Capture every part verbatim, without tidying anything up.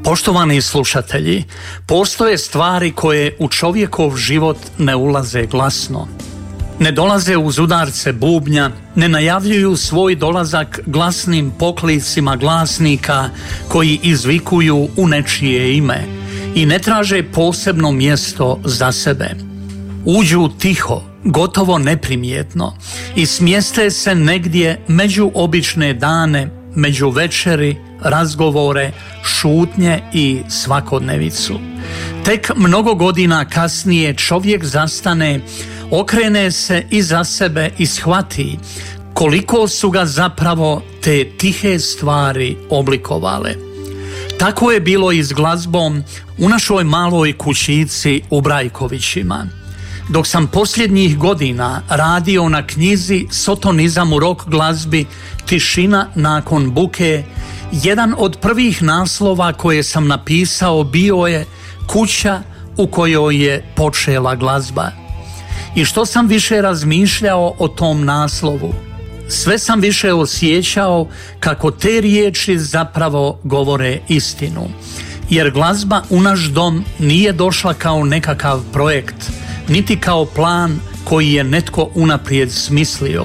Poštovani slušatelji, postoje stvari koje u čovjekov život ne ulaze glasno. Ne dolaze uz udarce bubnja, ne najavljuju svoj dolazak glasnim poklicima glasnika koji izvikuju u nečije ime i ne traže posebno mjesto za sebe. Uđu tiho, gotovo neprimjetno i smjeste se negdje među obične dane, među večeri, razgovore, šutnje i svakodnevicu. Tek mnogo godina kasnije čovjek zastane, okrene se iza sebe i shvati koliko su ga zapravo te tihe stvari oblikovale. Tako je bilo i s glazbom u našoj maloj kućici u Brajkovićima. Dok sam posljednjih godina radio na knjizi Sotonizam u rock glazbi, tišina nakon buke, jedan od prvih naslova koje sam napisao bio je Kuća u kojoj je počela glazba. I što sam više razmišljao o tom naslovu, sve sam više osjećao kako te riječi zapravo govore istinu. Jer glazba u naš dom nije došla kao nekakav projekt, niti kao plan koji je netko unaprijed smislio.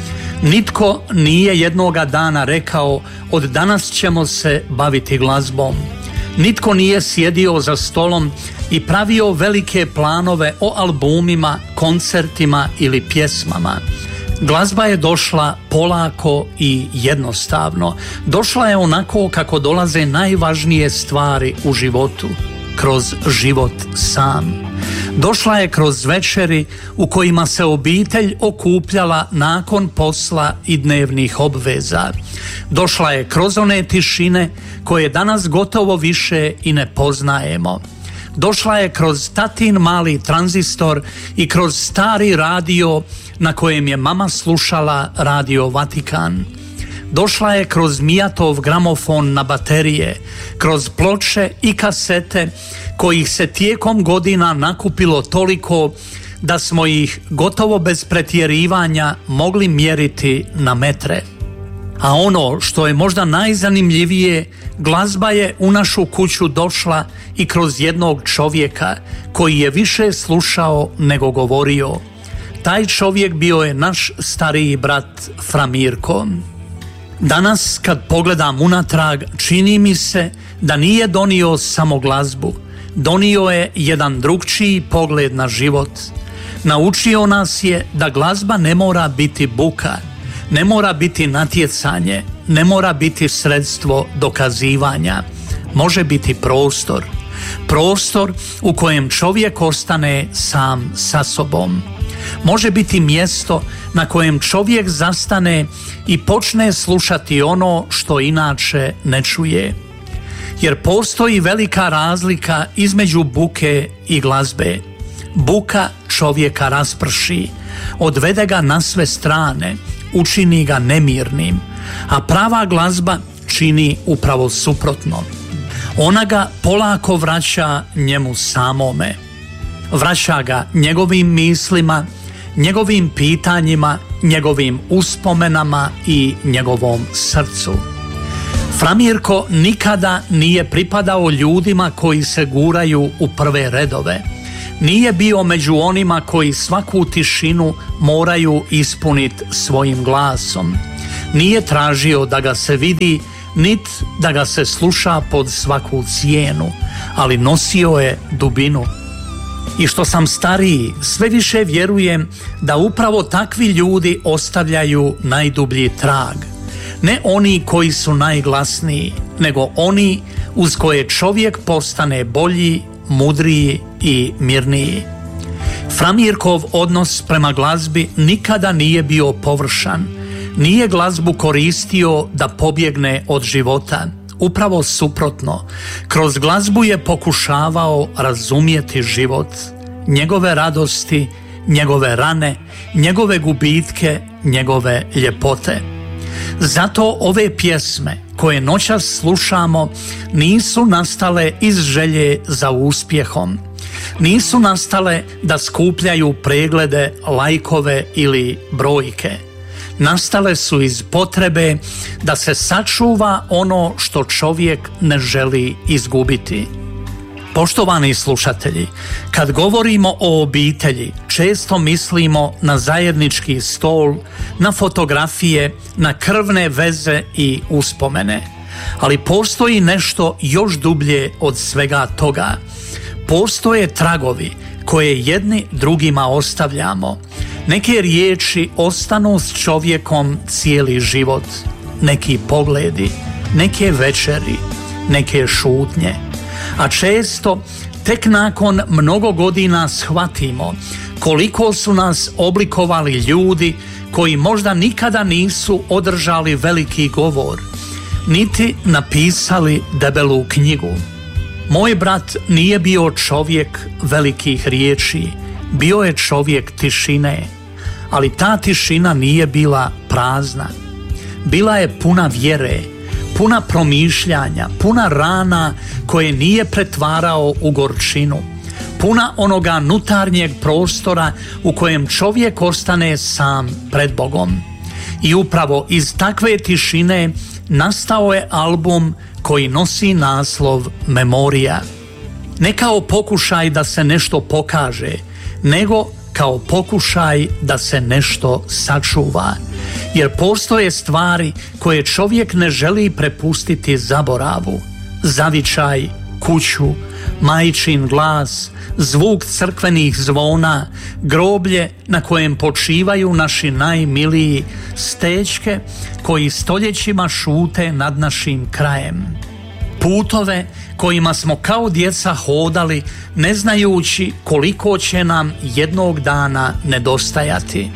Nitko nije jednoga dana rekao od danas ćemo se baviti glazbom. Nitko nije sjedio za stolom i pravio velike planove o albumima, koncertima ili pjesmama. Glazba je došla polako i jednostavno. Došla je onako kako dolaze najvažnije stvari u životu, kroz život sam. Došla je kroz večeri u kojima se obitelj okupljala nakon posla i dnevnih obveza. Došla je kroz one tišine koje danas gotovo više i ne poznajemo. Došla je kroz tatin mali tranzistor i kroz stari radio na kojem je mama slušala Radio Vatikan. Došla je kroz Mijatov gramofon na baterije, kroz ploče i kasete kojih se tijekom godina nakupilo toliko da smo ih gotovo bez pretjerivanja mogli mjeriti na metre. A ono što je možda najzanimljivije, glazba je u našu kuću došla i kroz jednog čovjeka koji je više slušao nego govorio. Taj čovjek bio je naš stariji brat Fra Mirko. Danas kad pogledam unatrag, čini mi se da nije donio samo glazbu, donio je jedan drugčiji pogled na život. Naučio nas je da glazba ne mora biti buka, ne mora biti natjecanje, ne mora biti sredstvo dokazivanja, može biti prostor. Prostor u kojem čovjek ostane sam sa sobom. Može biti mjesto na kojem čovjek zastane i počne slušati ono što inače ne čuje. Jer postoji velika razlika između buke i glazbe. Buka čovjeka rasprši, odvede ga na sve strane, učini ga nemirnim, a prava glazba čini upravo suprotno. Ona ga polako vraća njemu samome. Vraća ga njegovim mislima, njegovim pitanjima, njegovim uspomenama i njegovom srcu. Fra Mirko nikada nije pripadao ljudima koji se guraju u prve redove. Nije bio među onima koji svaku tišinu moraju ispuniti svojim glasom. Nije tražio da ga se vidi, nit da ga se sluša pod svaku cijenu, ali nosio je dubinu. I što sam stariji, sve više vjerujem da upravo takvi ljudi ostavljaju najdublji trag. Ne oni koji su najglasniji, nego oni uz koje čovjek postane bolji, mudriji i mirniji. Fra Mirkov odnos prema glazbi nikada nije bio površan. Nije glazbu koristio da pobjegne od života. Upravo suprotno, kroz glazbu je pokušavao razumjeti život, njegove radosti, njegove rane, njegove gubitke, njegove ljepote. Zato ove pjesme koje noćas slušamo nisu nastale iz želje za uspjehom. Nisu nastale da skupljaju preglede, lajkove ili brojke. nastale su iz potrebe da se sačuva ono što čovjek ne želi izgubiti. Poštovani slušatelji, kad govorimo o obitelji, često mislimo na zajednički stol, na fotografije, na krvne veze i uspomene. Ali postoji nešto još dublje od svega toga. Postoje tragovi koje jedni drugima ostavljamo. Neke riječi ostanu s čovjekom cijeli život. Neki pogledi, neke večeri, neke šutnje. A često tek nakon mnogo godina shvatimo koliko su nas oblikovali ljudi koji možda nikada nisu održali veliki govor, niti napisali debelu knjigu. Moj brat nije bio čovjek velikih riječi, bio je čovjek tišine, ali ta tišina nije bila prazna. Bila je puna vjere, puna promišljanja, puna rana koje nije pretvarao u gorčinu, puna onoga nutarnjeg prostora u kojem čovjek ostane sam pred Bogom. I upravo iz takve tišine nastao je album koji nosi naslov Memorija. Ne kao pokušaj da se nešto pokaže, nego kao pokušaj da se nešto sačuva. Jer postoje stvari koje čovjek ne želi prepustiti zaboravu. Zavičaj, kuću, majčin glas, zvuk crkvenih zvona, groblje na kojem počivaju naši najmiliji, stećke koji stoljećima šute nad našim krajem. Putove kojima smo kao djeca hodali, ne znajući koliko će nam jednog dana nedostajati.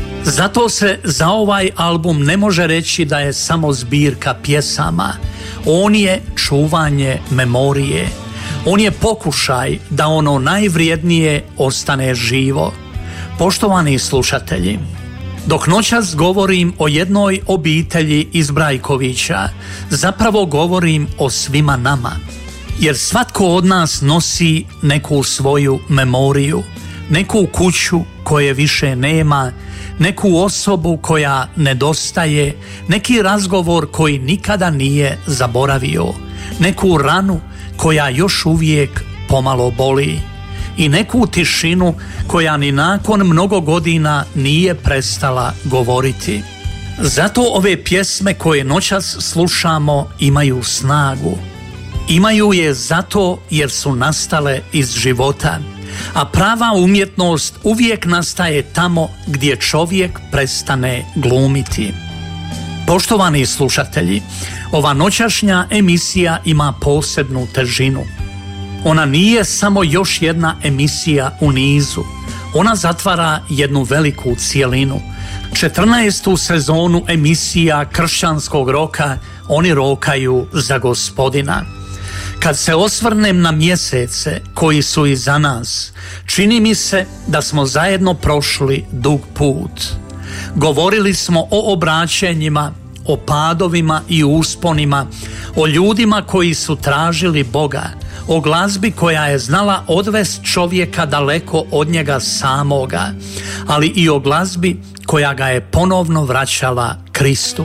Zato se za ovaj album ne može reći da je samo zbirka pjesama. On je čuvanje memorije. On je pokušaj da ono najvrijednije ostane živo. Poštovani slušatelji, dok noćas govorim o jednoj obitelji iz Brajkovića, zapravo govorim o svima nama. Jer svatko od nas nosi neku svoju memoriju, neku kuću koje više nema, neku osobu koja nedostaje, neki razgovor koji nikada nije zaboravio, neku ranu koja još uvijek pomalo boli i neku tišinu koja ni nakon mnogo godina nije prestala govoriti. Zato ove pjesme koje noćas slušamo imaju snagu. Imaju je zato jer su nastale iz života, a prava umjetnost uvijek nastaje tamo gdje čovjek prestane glumiti. Poštovani slušatelji, ova noćašnja emisija ima posebnu težinu. Ona nije samo još jedna emisija u nizu. Ona zatvara jednu veliku cijelinu. četrnaestu sezonu emisija kršćanskog roka Oni rokaju za Gospodina. Kad se osvrnem na mjesece koji su iza nas, čini mi se da smo zajedno prošli dug put. Govorili smo o obraćanjima, o padovima i usponima, o ljudima koji su tražili Boga, o glazbi koja je znala odvest čovjeka daleko od njega samoga, ali i o glazbi koja ga je ponovno vraćala Kristu.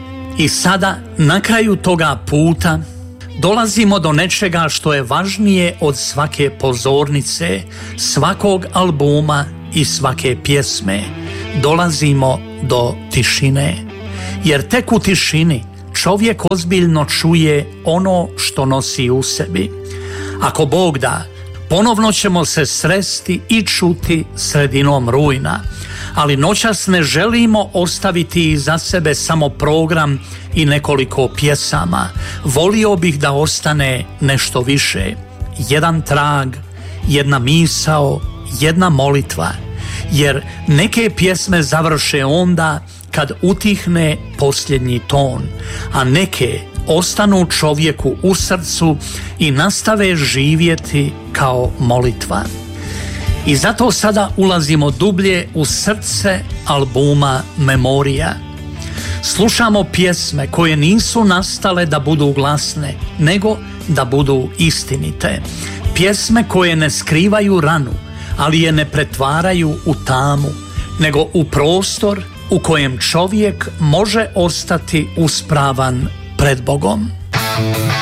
I sada, na kraju toga puta, dolazimo do nečega što je važnije od svake pozornice, svakog albuma i svake pjesme. Dolazimo do tišine, jer tek u tišini čovjek ozbiljno čuje ono što nosi u sebi. Ako Bog da, ponovno ćemo se sresti i čuti sredinom rujna, ali noćas ne želimo ostaviti iza sebe samo program i nekoliko pjesama. Volio bih da ostane nešto više. Jedan trag, jedna misao, jedna molitva. Jer neke pjesme završe onda kad utihne posljednji ton, a neke ostanu čovjeku u srcu i nastave živjeti kao molitva. I zato sada ulazimo dublje u srce albuma Memorija. Slušamo pjesme koje nisu nastale da budu glasne, nego da budu istinite. Pjesme koje ne skrivaju ranu, ali je ne pretvaraju u tamu, nego u prostor u kojem čovjek može ostati uspravan pred Bogom.